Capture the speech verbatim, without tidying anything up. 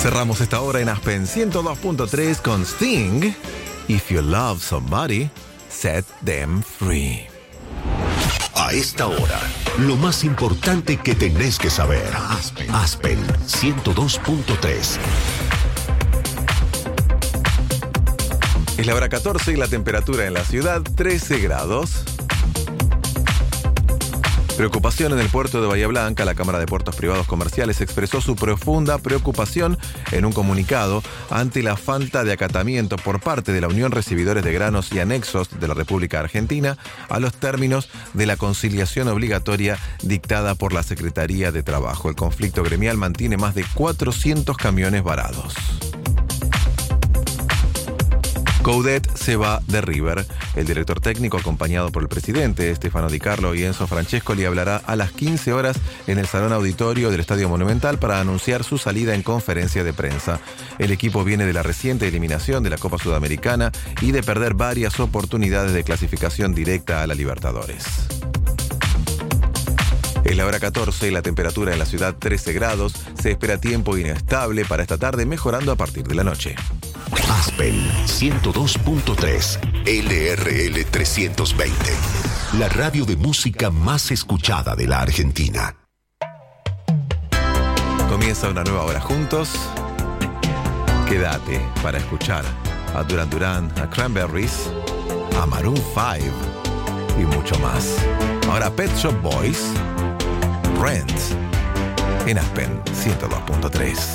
Cerramos esta hora en Aspen ciento dos punto tres con Sting. If you love somebody, set them free. A esta hora, lo más importante que tenés que saber. Aspen, Aspen ciento dos punto tres. Es la hora catorce y la temperatura en la ciudad trece grados. Preocupación en el puerto de Bahía Blanca. La Cámara de Puertos Privados Comerciales expresó su profunda preocupación en un comunicado ante la falta de acatamiento por parte de la Unión Recibidores de Granos y Anexos de la República Argentina a los términos de la conciliación obligatoria dictada por la Secretaría de Trabajo. El conflicto gremial mantiene más de cuatrocientos camiones varados. Coudet se va de River. El director técnico, acompañado por el presidente Stefano Di Carlo y Enzo Francescoli, hablará a las quince horas en el Salón Auditorio del Estadio Monumental para anunciar su salida en conferencia de prensa. El equipo viene de la reciente eliminación de la Copa Sudamericana y de perder varias oportunidades de clasificación directa a la Libertadores. Es la hora catorce, la temperatura en la ciudad trece grados. Se espera tiempo inestable para esta tarde, mejorando a partir de la noche. Aspen ciento dos punto tres, L R L trescientos veinte, la radio de música más escuchada de la Argentina. Comienza una nueva hora juntos. Quédate para escuchar a Duran Duran, a Cranberries, a Maroon cinco y mucho más. Ahora Pet Shop Boys, Rent, en Aspen ciento dos punto tres.